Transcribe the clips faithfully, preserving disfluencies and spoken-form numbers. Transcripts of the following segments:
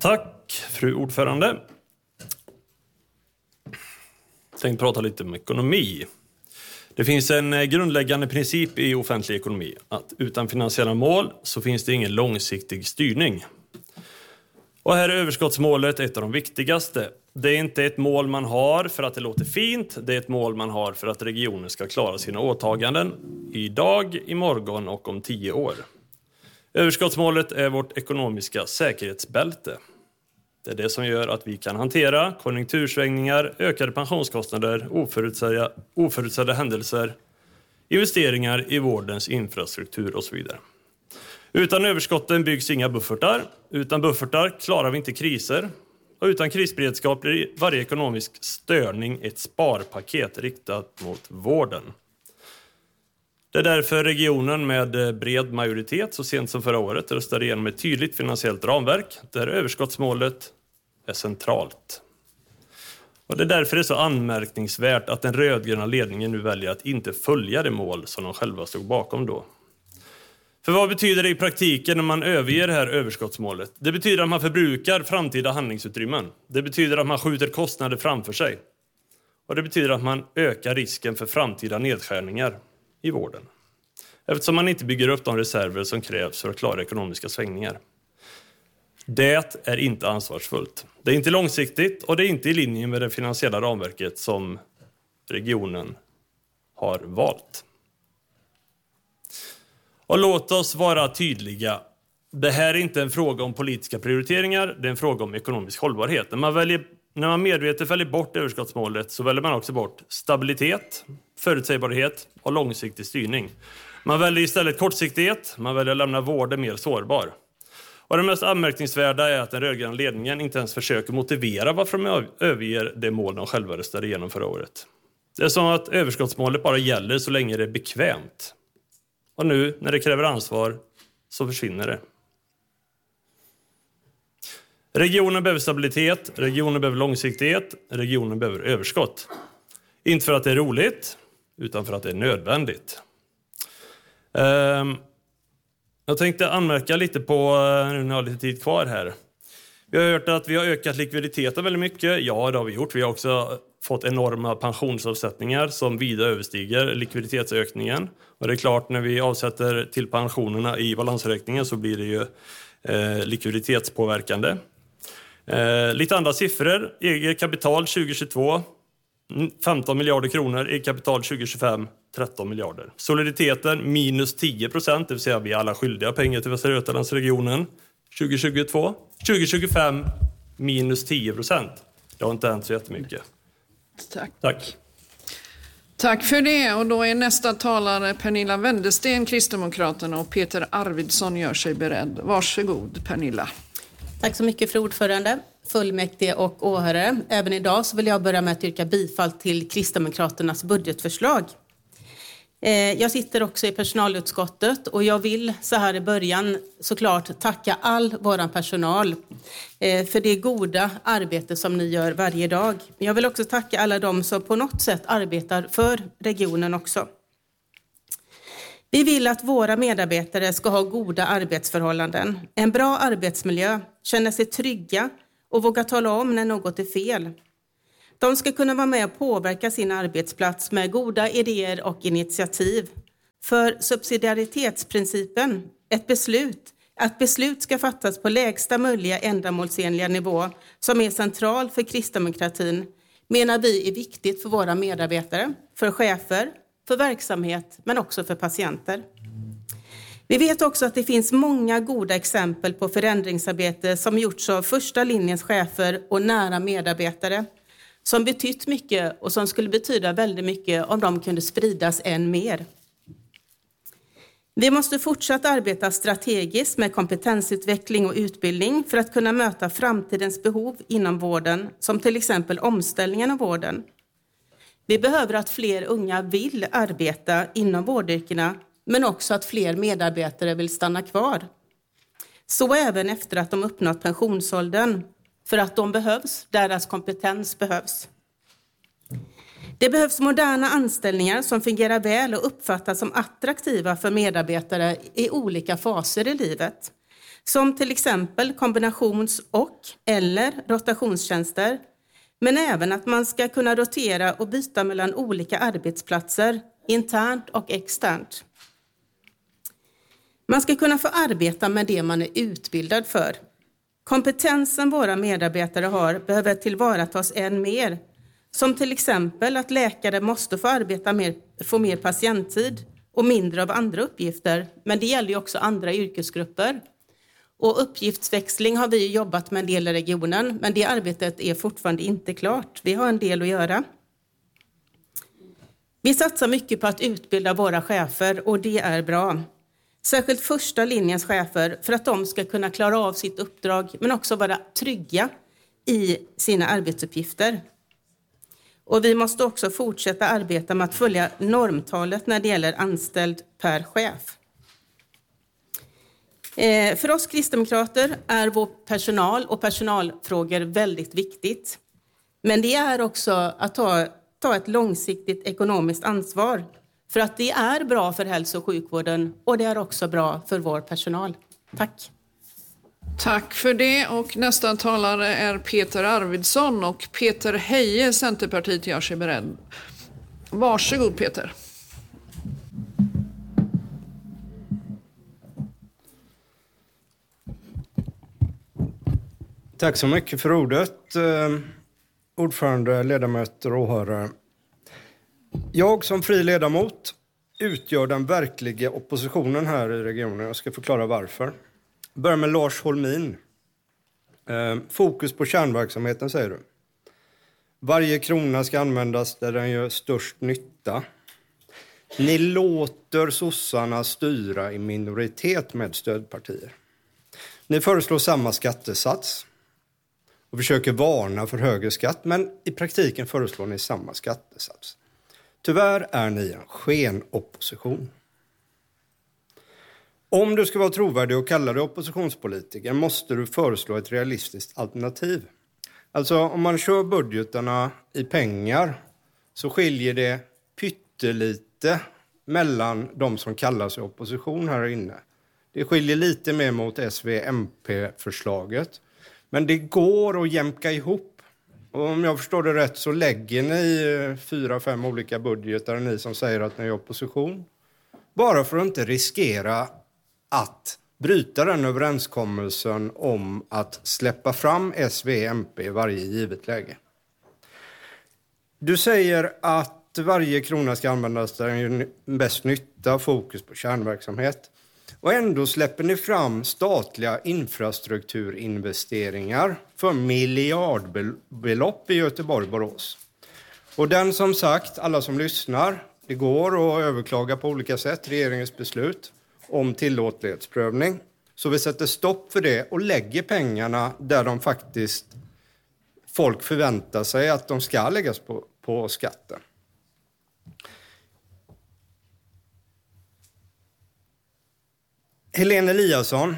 Tack, fru ordförande. Jag tänkte prata lite om ekonomi. Det finns en grundläggande princip i offentlig ekonomi att utan finansiella mål så finns det ingen långsiktig styrning. Och här är överskottsmålet ett av de viktigaste. Det är inte ett mål man har för att det låter fint, det är ett mål man har för att regionen ska klara sina åtaganden idag, imorgon och om tio år. Överskottsmålet är vårt ekonomiska säkerhetsbälte. Det är det som gör att vi kan hantera konjunktursvängningar, ökade pensionskostnader, oförutsedda, oförutsedda händelser, investeringar i vårdens infrastruktur och så vidare. Utan överskotten byggs inga buffertar. Utan buffertar klarar vi inte kriser. Och utan krisberedskap blir varje ekonomisk störning ett sparpaket riktat mot vården. Det är därför regionen med bred majoritet så sent som förra året röstade igenom ett tydligt finansiellt ramverk där överskottsmålet är centralt. Och det är därför det är så anmärkningsvärt att den rödgröna ledningen nu väljer att inte följa det mål som de själva stod bakom då. För vad betyder det i praktiken när man överger det här överskottsmålet? Det betyder att man förbrukar framtida handlingsutrymmen. Det betyder att man skjuter kostnader framför sig. Och det betyder att man ökar risken för framtida nedskärningar i vården. Eftersom man inte bygger upp de reserver som krävs för att klara ekonomiska svängningar. Det är inte ansvarsfullt. Det är inte långsiktigt och det är inte i linje med det finansiella ramverket som regionen har valt. Och låt oss vara tydliga. Det här är inte en fråga om politiska prioriteringar, det är en fråga om ekonomisk hållbarhet. När man, väljer, när man medvetet väljer bort överskottsmålet så väljer man också bort stabilitet, förutsägbarhet och långsiktig styrning. Man väljer istället kortsiktighet, man väljer att lämna vården mer sårbar. Och det mest anmärkningsvärda är att den rödgröna ledningen inte ens försöker motivera varför de överger det mål de själva röstade igenom förra året. Det är som att överskottsmålet bara gäller så länge det är bekvämt. Och nu, när det kräver ansvar, så försvinner det. Regionen behöver stabilitet, regionen behöver långsiktighet, regionen behöver överskott. Inte för att det är roligt, utan för att det är nödvändigt. Um, jag tänkte anmärka lite på, nu när jag har lite tid kvar här. Vi har hört att vi har ökat likviditeten väldigt mycket. Ja, det har vi gjort. Vi har också fått enorma pensionsavsättningar som vida överstiger likviditetsökningen. Och det är klart, när vi avsätter till pensionerna i balansräkningen så blir det ju eh, likviditetspåverkande. Eh, lite andra siffror. Eget kapital tjugo tjugotvå, femton miljarder kronor. Eget kapital tjugo tjugofem, tretton miljarder. Soliditeten minus tio procent, det vill säga vi är alla skyldiga pengar till Västra Götalandsregionen. tjugo tjugotvå, tjugo tjugofem minus tio procent. Det har inte hänt så jättemycket. Tack. Tack. Tack för det. Och då är nästa talare Pernilla Wendersten, Kristdemokraterna, och Peter Arvidsson gör sig beredd. Varsågod, Pernilla. Tack så mycket, fru ordförande, fullmäktige och åhörare. Även idag så vill jag börja med att yrka bifall till Kristdemokraternas budgetförslag. Jag sitter också i personalutskottet och jag vill så här i början såklart tacka all våran personal för det goda arbete som ni gör varje dag. Jag vill också tacka alla de som på något sätt arbetar för regionen också. Vi vill att våra medarbetare ska ha goda arbetsförhållanden, en bra arbetsmiljö, känna sig trygga och våga tala om när något är fel. De ska kunna vara med och påverka sin arbetsplats med goda idéer och initiativ. För subsidiaritetsprincipen, ett beslut, att beslut ska fattas på lägsta möjliga ändamålsenliga nivå som är central för kristdemokratin, menar vi är viktigt för våra medarbetare, för chefer, för verksamhet men också för patienter. Vi vet också att det finns många goda exempel på förändringsarbete som gjorts av första linjens chefer och nära medarbetare, som betytt mycket och som skulle betyda väldigt mycket om de kunde spridas än mer. Vi måste fortsatt arbeta strategiskt med kompetensutveckling och utbildning för att kunna möta framtidens behov inom vården, som till exempel omställningen av vården. Vi behöver att fler unga vill arbeta inom vårdyrkena, men också att fler medarbetare vill stanna kvar. Så även efter att de uppnått pensionsåldern, för att de behövs, deras kompetens behövs. Det behövs moderna anställningar som fungerar väl och uppfattas som attraktiva för medarbetare i olika faser i livet. som till exempel kombinations- och eller rotationstjänster, men även att man ska kunna rotera och byta mellan olika arbetsplatser, internt och externt. Man ska kunna få arbeta med det man är utbildad för. Kompetensen våra medarbetare har behöver tillvaratas än mer, som till exempel att läkare måste få arbeta mer, få mer patienttid och mindre av andra uppgifter, men det gäller ju också andra yrkesgrupper. Och uppgiftsväxling har vi jobbat med en del i regionen, men det arbetet är fortfarande inte klart. Vi har en del att göra. Vi satsar mycket på att utbilda våra chefer och det är bra. Särskilt första linjens chefer för att de ska kunna klara av sitt uppdrag men också vara trygga i sina arbetsuppgifter. Och vi måste också fortsätta arbeta med att följa normtalet när det gäller anställd per chef. Eh, för oss kristdemokrater är vår personal och personalfrågor väldigt viktigt. Men det är också att ta, ta ett långsiktigt ekonomiskt ansvar. För att det är bra för hälso- och sjukvården och det är också bra för vår personal. Tack. Tack för det. Och nästa talare är Peter Arvidsson och Peter Heje, Centerpartiet, gör sig beredd. Varsågod Peter. Tack så mycket för ordet, eh, ordförande, ledamöter och åhörare. Jag som fri ledamot utgör den verkliga oppositionen här i regionen. Jag ska förklara varför. Börjar med Lars Holmin. Eh, fokus på kärnverksamheten säger du. Varje krona ska användas där den gör störst nytta. Ni låter sossarna styra i minoritet med stödpartier. Ni föreslår samma skattesats och försöker varna för högre skatt, men i praktiken föreslår ni samma skattesats. Tyvärr är ni en skenopposition. Om du ska vara trovärdig och kalla dig oppositionspolitiker måste du föreslå ett realistiskt alternativ. Alltså om man kör budgetarna i pengar så skiljer det pyttelite mellan de som kallar sig opposition här inne. Det skiljer lite mer mot S V M P-förslaget. Men det går att jämka ihop. Och om jag förstår det rätt så lägger ni fyra, fem olika budgetar, ni som säger att ni är opposition. Bara för att inte riskera att bryta den överenskommelsen om att släppa fram S V M P i varje givet läge. Du säger att varje krona ska användas där den gör bäst nytta, fokus på kärnverksamhet. Och ändå släpper ni fram statliga infrastrukturinvesteringar för miljardbelopp i Göteborg-Borås. Och den som sagt, alla som lyssnar, det går att överklaga på olika sätt regeringens beslut om tillåtlighetsprövning. Så vi sätter stopp för det och lägger pengarna där de faktiskt folk förväntar sig att de ska läggas på, på skatten. Helene Eliasson,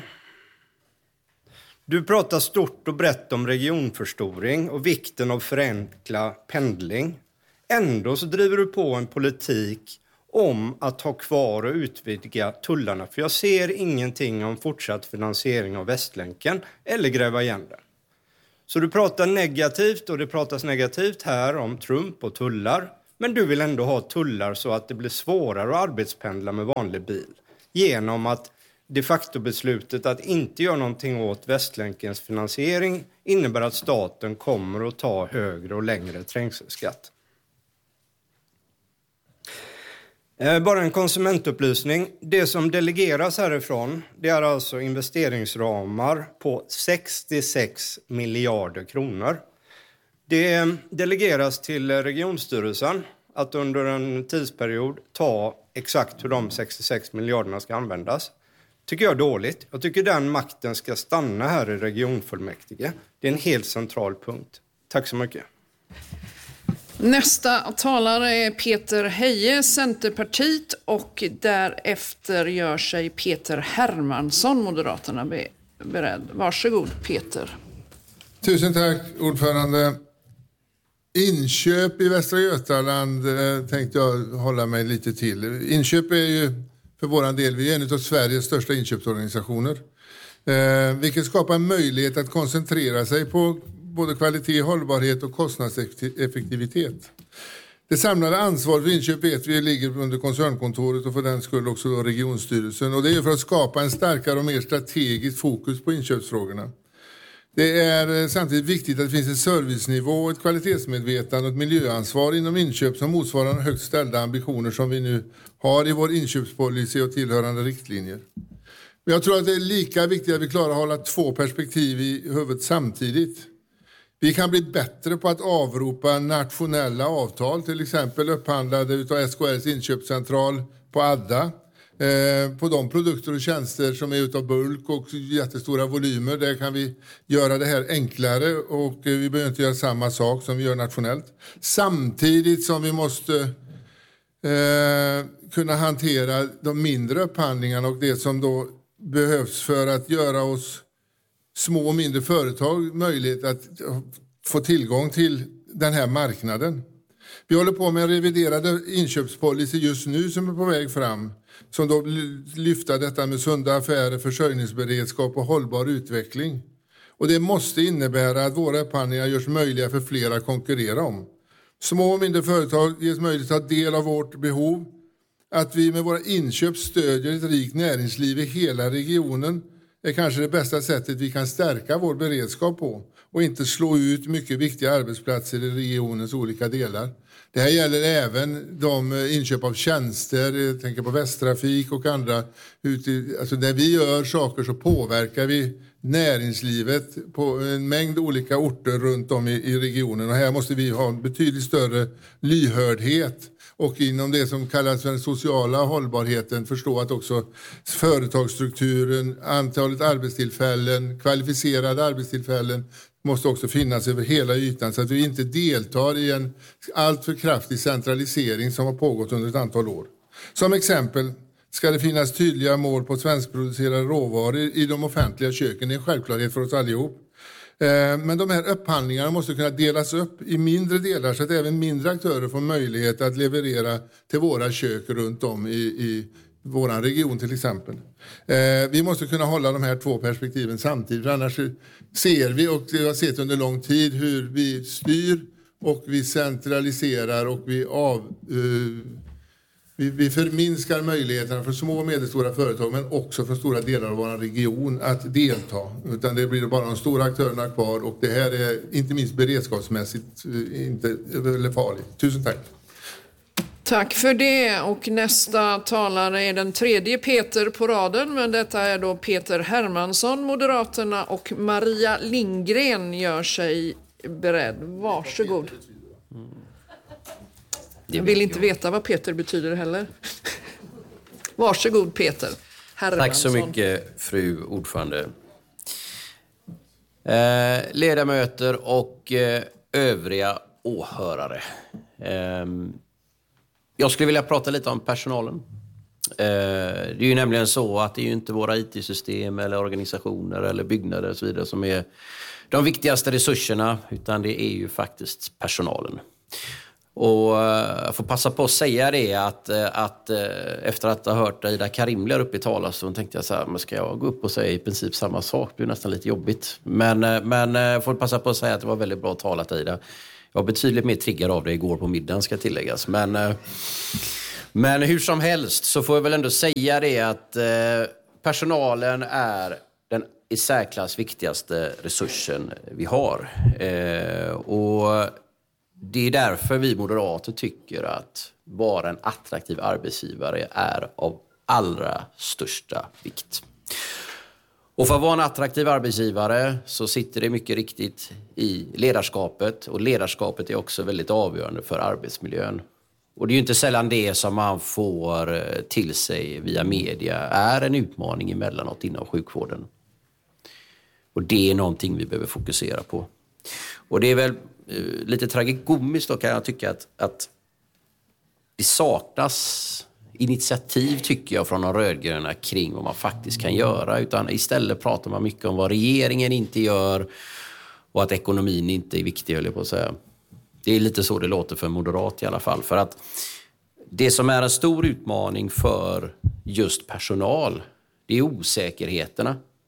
du pratar stort och brett om regionförstoring och vikten av förenkla pendling. Ändå så driver du på en politik om att ha kvar och utvidga tullarna. För jag ser ingenting om fortsatt finansiering av Västlänken eller gräva igen den. Så du pratar negativt och det pratas negativt här om Trump och tullar. Men du vill ändå ha tullar så att det blir svårare att arbetspendla med vanlig bil. Genom att de facto beslutet att inte göra någonting åt Västlänkens finansiering innebär att staten kommer att ta högre och längre trängselskatt. Bara en konsumentupplysning. Det som delegeras härifrån, det är alltså investeringsramar på sextiosex miljarder kronor. Det delegeras till regionstyrelsen att under en tidsperiod ta exakt hur de sextiosex miljarderna ska användas. Tycker jag är dåligt. Jag tycker den makten ska stanna här i regionfullmäktige. Det är en helt central punkt. Tack så mycket. Nästa talare är Peter Heje, Centerpartiet, och därefter gör sig Peter Hermansson, Moderaterna, be- beredd. Varsågod Peter. Tusen tack ordförande. Inköp i Västra Götaland eh, tänkte jag hålla mig lite till. Inköp är ju för våran del, vi är en av Sveriges största inköpsorganisationer. Eh, vilket skapar en möjlighet att koncentrera sig på både kvalitet, hållbarhet och kostnadseffektivitet. Det samlade ansvaret för inköp vet vi ligger under koncernkontoret och för den skull också då regionstyrelsen. Och det är för att skapa en starkare och mer strategiskt fokus på inköpsfrågorna. Det är samtidigt viktigt att det finns en servicenivå, ett kvalitetsmedvetande och ett miljöansvar inom inköp som motsvarar högt ställda ambitioner som vi nu har i vår inköpspolicy och tillhörande riktlinjer. Men jag tror att det är lika viktigt att vi klarar att hålla två perspektiv i huvudet samtidigt. Vi kan bli bättre på att avropa nationella avtal, till exempel upphandlade av S K R:s inköpscentral på Adda. Eh, på de produkter och tjänster som är utav bulk och jättestora volymer, där kan vi göra det här enklare och eh, vi behöver inte göra samma sak som vi gör nationellt. Samtidigt som vi måste eh, kunna hantera de mindre upphandlingarna och det som då behövs för att göra oss små och mindre företag möjlighet att få tillgång till den här marknaden. Vi håller på med en reviderad inköpspolicy just nu som är på väg fram, som då lyfter detta med sunda affärer, försörjningsberedskap och hållbar utveckling. Och det måste innebära att våra upphandlingar görs möjliga för fler att konkurrera om. Små och mindre företag ges möjlighet att ta del av vårt behov. Att vi med våra inköp stödjer ett rikt näringsliv i hela regionen är kanske det bästa sättet vi kan stärka vår beredskap på och inte slå ut mycket viktiga arbetsplatser i regionens olika delar. Det här gäller även de inköp av tjänster, jag tänker på Västtrafik och andra. Alltså när vi gör saker så påverkar vi näringslivet på en mängd olika orter runt om i, i regionen. Och här måste vi ha en betydligt större lyhördhet. Och inom det som kallas för den sociala hållbarheten förstå att också företagsstrukturen, antalet arbetstillfällen, kvalificerade arbetstillfällen måste också finnas över hela ytan så att vi inte deltar i en alltför kraftig centralisering som har pågått under ett antal år. Som exempel ska det finnas tydliga mål på svenskproducerade råvaror i de offentliga köken. Det är en självklarhet för oss allihop. Men de här upphandlingarna måste kunna delas upp i mindre delar så att även mindre aktörer får möjlighet att leverera till våra kök runt om i, i vår region till exempel. Vi måste kunna hålla de här två perspektiven samtidigt, annars ser vi, och vi har sett under lång tid, hur vi styr och vi centraliserar och vi av... Vi, vi förminskar möjligheterna för små och medelstora företag men också för stora delar av vår region att delta. Utan det blir bara de stora aktörerna kvar och det här är inte minst beredskapsmässigt inte väldigt farligt. Tusen tack. Tack för det, och nästa talare är den tredje Peter på raden, men detta är då Peter Hermansson, Moderaterna, och Maria Lindgren gör sig beredd. Varsågod. Jag vill inte veta vad Peter betyder heller. Varsågod Peter Hermansson. Tack så mycket fru ordförande. Eh, ledamöter och eh, övriga åhörare. Eh, jag skulle vilja prata lite om personalen. Eh, det är ju nämligen så att det är ju inte våra I T-system eller organisationer eller byggnader och så vidare som är de viktigaste resurserna, utan det är ju faktiskt personalen. Och jag får passa på att säga det att, att efter att ha hört Ida Karimli uppe i talarstolen tänkte jag så här, men ska jag gå upp och säga i princip samma sak? Det är nästan lite jobbigt. Men, men jag får passa på att säga att det var väldigt bra talat, Ida. Jag var betydligt mer triggad av det igår på middagen, ska tilläggas. Men, men hur som helst så får jag väl ändå säga det att personalen är den i särklass viktigaste resursen vi har. Och det är därför vi moderater tycker att vara en attraktiv arbetsgivare är av allra största vikt. Och för att vara en attraktiv arbetsgivare så sitter det mycket riktigt i ledarskapet. Och ledarskapet är också väldigt avgörande för arbetsmiljön. Och det är ju inte sällan det som man får till sig via media är en utmaning emellanåt inom sjukvården. Och det är någonting vi behöver fokusera på. Och det är väl uh, lite tragikomiskt då kan jag tycka att, att det saknas initiativ tycker jag från de rödgröna kring vad man faktiskt kan göra. Utan istället pratar man mycket om vad regeringen inte gör och att ekonomin inte är viktig, höll jag på att säga. Det är lite så det låter för moderat i alla fall. För att det som är en stor utmaning för just personal, det är osäkerheterna.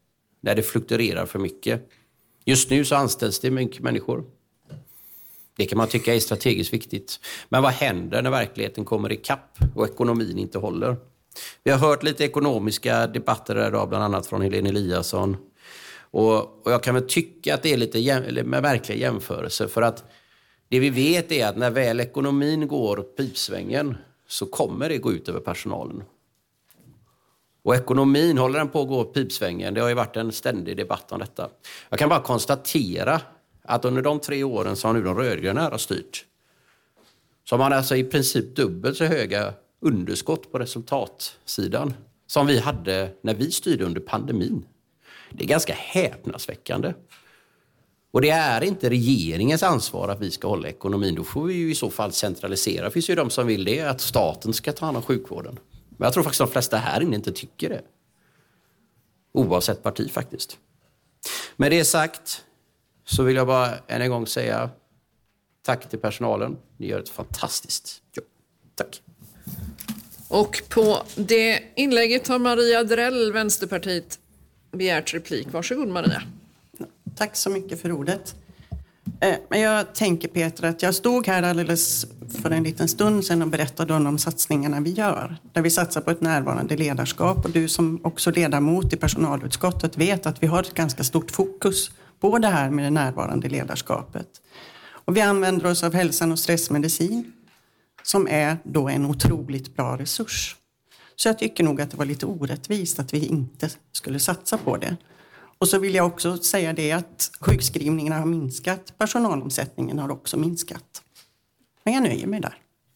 när det fluktuerar för mycket. Just nu så anställs det mycket människor. Det kan man tycka är strategiskt viktigt. Men vad händer när verkligheten kommer i kapp och ekonomin inte håller? Vi har hört lite ekonomiska debatter idag, bland annat från Helene Eliasson. Och, och jag kan väl tycka att det är lite jäm, eller med verkliga jämförelser. För att det vi vet är att när väl ekonomin går pipsvängen så kommer det gå ut över personalen. Och ekonomin, håller den på att gå pipsvängen? Det har ju varit en ständig debatt om detta. Jag kan bara konstatera att under de tre åren som nu de rödgröna har styrt så har man alltså i princip dubbelt så höga underskott på resultatsidan som vi hade när vi styrde under pandemin. Det är ganska häpnadsväckande. Och det är inte regeringens ansvar att vi ska hålla ekonomin. Då får vi ju i så fall centralisera. Det finns ju de som vill det, att staten ska ta hand om sjukvården. Men jag tror faktiskt att de flesta här inne inte tycker det. Oavsett parti faktiskt. Med det sagt så vill jag bara än en gång säga tack till personalen. Ni gör ett fantastiskt jobb. Tack. Och på det inlägget har Maria Drell, Vänsterpartiet, begärt replik. Varsågod Maria. Tack så mycket för ordet. Men jag tänker Peter att jag stod här alldeles för en liten stund sedan och berättade om de satsningarna vi gör. Där vi satsar på ett närvarande ledarskap, och du som också ledamot i personalutskottet vet att vi har ett ganska stort fokus på det här med det närvarande ledarskapet. Och vi använder oss av hälsan och stressmedicin som är då en otroligt bra resurs. Så jag tycker nog att det var lite orättvist att vi inte skulle satsa på det. Och så vill jag också säga det att sjukskrivningarna har minskat, personalomsättningen har också minskat. Men jag nöjer mig där.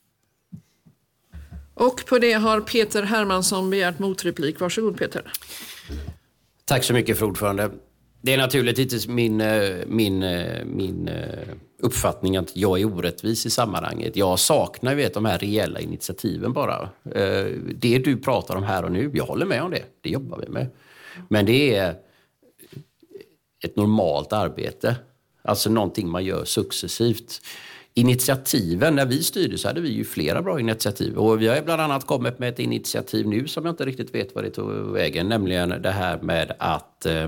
Och på det har Peter Hermansson begärt motreplik. Varsågod Peter. Tack så mycket för ordförande. Det är naturligtvis min, min, min uppfattning att jag är orättvis i sammanhanget. Jag saknar vet, de här reella initiativen bara. Det du pratar om här och nu, jag håller med om det. Det jobbar vi med. Men det är ett normalt arbete. Alltså någonting man gör successivt. Initiativen, när vi styrde så hade vi ju flera bra initiativ. Och vi har bland annat kommit med ett initiativ nu som jag inte riktigt vet vad det tog vägen. Nämligen det här med att eh,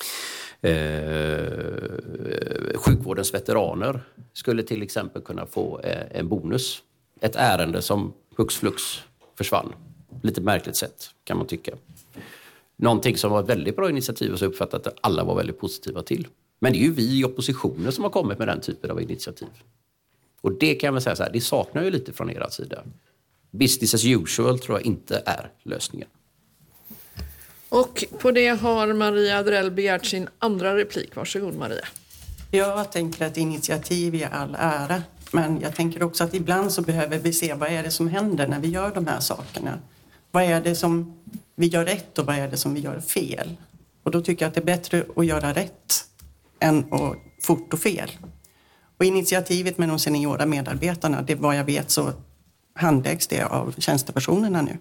eh, sjukvårdens veteraner skulle till exempel kunna få eh, en bonus. Ett ärende som hux flux försvann. Lite märkligt sätt kan man tycka. Någonting som var ett väldigt bra initiativ och så uppfattat att alla var väldigt positiva till. Men det är ju vi i oppositionen som har kommit med den typen av initiativ. Och det kan man säga så här, det saknar ju lite från era sida. Business as usual tror jag inte är lösningen. Och på det har Maria Drell begärt sin andra replik. Varsågod Maria. Jag tänker att initiativ är all ära. Men jag tänker också att ibland så behöver vi se vad är det som händer när vi gör de här sakerna. Vad är det som vi gör rätt och vad är det som vi gör fel? Och då tycker jag att det är bättre att göra rätt än att fort och fel. Och initiativet med de seniora medarbetarna, det vad jag vet så handläggs det av tjänstepersonerna nu.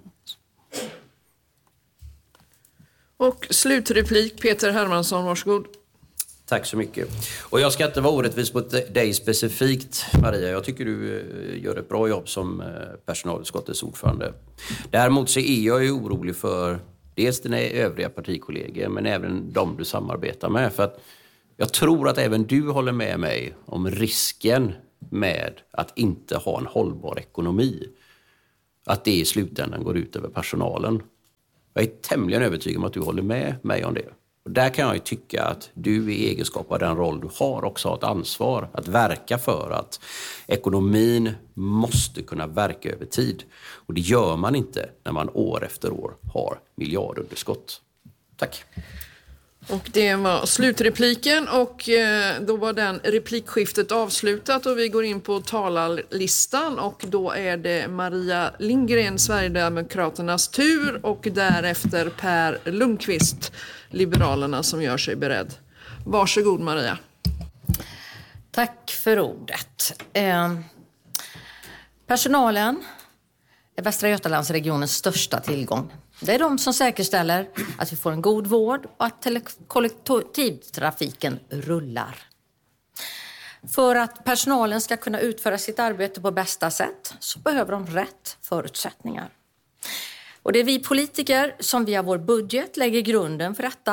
Och slutreplik Peter Hermansson, varsågod. Tack så mycket. Och jag ska inte vara orättvis mot dig specifikt, Maria. Jag tycker du gör ett bra jobb som personalutskottets ordförande. Däremot så är jag ju orolig för dels dina övriga partikollegor men även de du samarbetar med. För att jag tror att även du håller med mig om risken med att inte ha en hållbar ekonomi. Att det i slutändan går ut över personalen. Jag är tämligen övertygad om att du håller med mig om det. Och där kan jag ju tycka att du i egenskap av den roll du har också har ett ansvar att verka för att ekonomin måste kunna verka över tid. Och det gör man inte när man år efter år har miljardunderskott. Tack. Och det var slutrepliken och då var den replikskiftet avslutat och vi går in på talarlistan och då är det Maria Lindgren, Sverigedemokraternas tur och därefter Per Lundqvist, Liberalerna, som gör sig beredd. Varsågod Maria. Tack för ordet. Eh, personalen är Västra Götalandsregionens största tillgång. Det är de som säkerställer att vi får en god vård och att kollektivtrafiken rullar. För att personalen ska kunna utföra sitt arbete på bästa sätt så behöver de rätt förutsättningar. Och det är vi politiker som via vår budget lägger grunden för detta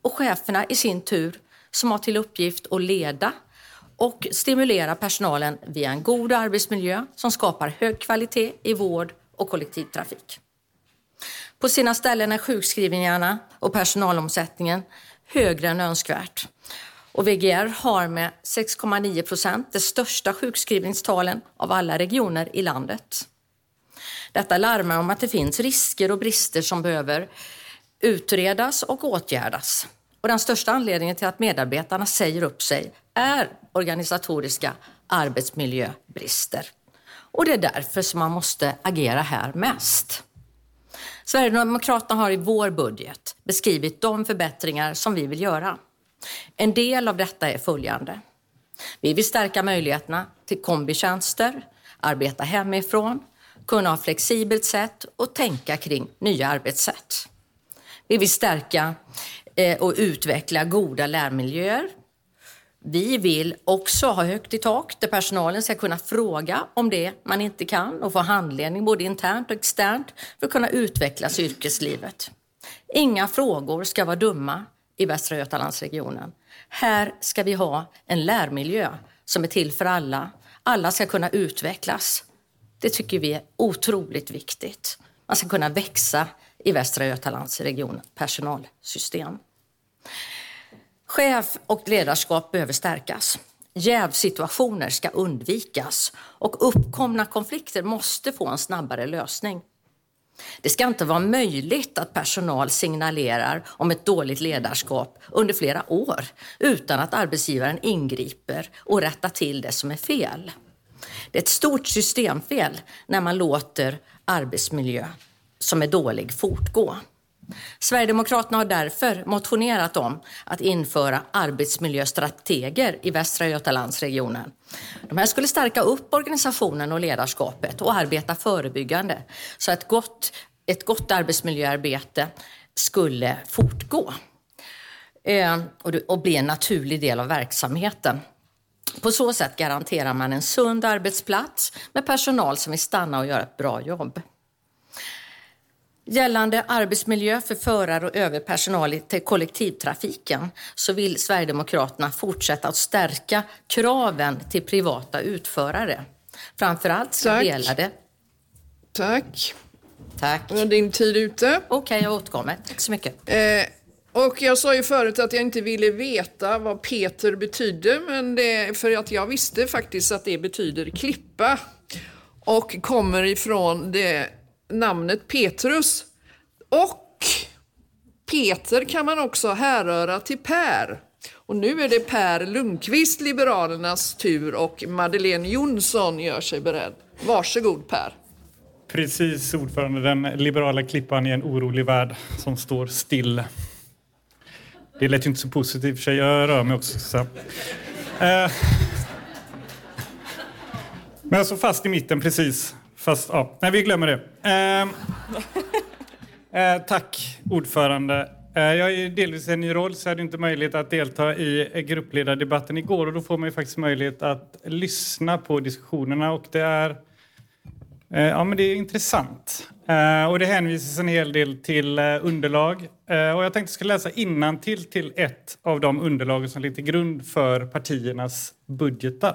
och cheferna i sin tur som har till uppgift att leda och stimulera personalen via en god arbetsmiljö som skapar hög kvalitet i vård och kollektivtrafik. På sina ställen är sjukskrivningarna och personalomsättningen högre än önskvärt. Och V G R har med sex komma nio procent det största sjukskrivningstalen av alla regioner i landet. Detta larmar om att det finns risker och brister som behöver utredas och åtgärdas. Och den största anledningen till att medarbetarna säger upp sig är organisatoriska arbetsmiljöbrister. Och det är därför som man måste agera här mest. Sverigedemokraterna har i vår budget beskrivit de förbättringar som vi vill göra. En del av detta är följande. Vi vill stärka möjligheterna till kombitjänster, arbeta hemifrån, kunna ha flexibelt sätt och tänka kring nya arbetssätt. Vi vill stärka eh, och utveckla goda lärmiljöer. Vi vill också ha högt i tak där personalen ska kunna fråga om det man inte kan och få handledning både internt och externt för att kunna utvecklas i yrkeslivet. Inga frågor ska vara dumma i Västra Götalandsregionen. Här ska vi ha en lärmiljö som är till för alla. Alla ska kunna utvecklas. Det tycker vi är otroligt viktigt. Man ska kunna växa i Västra Götalandsregionen personalsystem. Chef och ledarskap behöver stärkas. Jävsituationer ska undvikas och uppkomna konflikter måste få en snabbare lösning. Det ska inte vara möjligt att personal signalerar om ett dåligt ledarskap under flera år utan att arbetsgivaren ingriper och rättar till det som är fel. Det är ett stort systemfel när man låter arbetsmiljö som är dålig fortgå. Sverigedemokraterna har därför motionerat om att införa arbetsmiljöstrateger i Västra Götalandsregionen. De här skulle stärka upp organisationen och ledarskapet och arbeta förebyggande så att gott, ett gott arbetsmiljöarbete skulle fortgå eh, och, och bli en naturlig del av verksamheten. På så sätt garanterar man en sund arbetsplats med personal som vill stanna och göra ett bra jobb. Gällande arbetsmiljö för förare och övrig personal i kollektivtrafiken så vill Sverigedemokraterna fortsätta att stärka kraven till privata utförare. Framförallt ska Tack. delade. Tack. Tack. Är din tid ute? Okej, okay, jag återkommer. Tack så mycket. Eh, och jag sa ju förut att jag inte ville veta vad Peter betydde, men det är för att jag visste faktiskt att det betyder klippa och kommer ifrån det namnet Petrus. Och Peter kan man också härröra till Per. Och nu är det Per Lundqvist, Liberalernas tur, och Madeleine Jonsson gör sig beredd. Varsågod Per. Precis, ordförande. Den liberala klippan i en orolig värld som står still. Det lät ju inte så positivt för sig. Jag rör mig också. Så. Eh. Men jag står fast i mitten precis. Fast, ja, nej, vi glömmer det. Eh, eh, tack, ordförande. Eh, jag är delvis en ny roll så jag hade inte möjlighet att delta i gruppledardebatten igår. Och då får man ju faktiskt möjlighet att lyssna på diskussionerna. Och det är, eh, ja, men det är intressant. Eh, och det hänvisas en hel del till eh, underlag. Eh, och jag tänkte att jag ska läsa innantill till ett av de underlagen som ligger till grund för partiernas budgetar.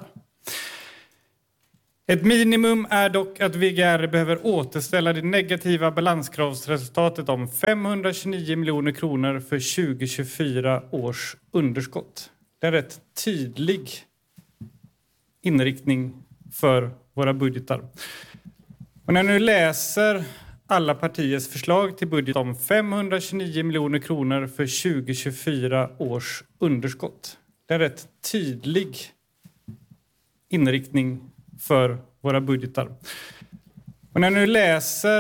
Ett minimum är dock att V G R behöver återställa det negativa balanskravsresultatet om femhundratjugonio miljoner kronor för tjugo tjugofyra års underskott. Det är en rätt tydlig inriktning för våra budgetar. Och när jag nu läser alla partiers förslag till budget om femhundratjugonio miljoner kronor för tjugo tjugofyra års underskott. Det är en rätt tydlig inriktning för våra budgetar. Och när jag nu läser